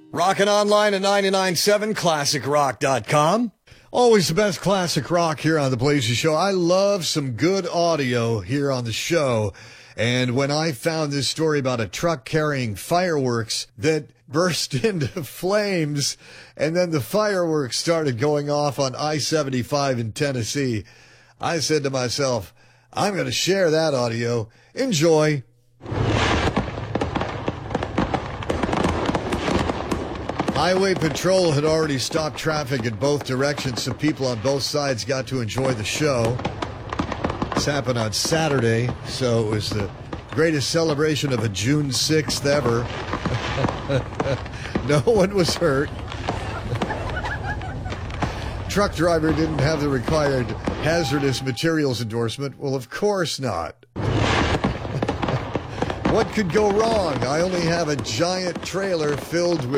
Rockin' online at 99.7 ClassicRock.com. Always the best classic rock here on the Blazy Show. I love some good audio here on the show. And when I found this story about a truck carrying fireworks that burst into flames, and then the fireworks started going off on I-75 in Tennessee, I said to myself, I'm going to share that audio. Enjoy. Highway Patrol had already stopped traffic in both directions, so people on both sides got to enjoy the show. This happened on Saturday, so it was the greatest celebration of a June 6th ever. No one was hurt. Truck driver didn't have the required hazardous materials endorsement. Well, of course not. What could go wrong? I only have a giant trailer filled with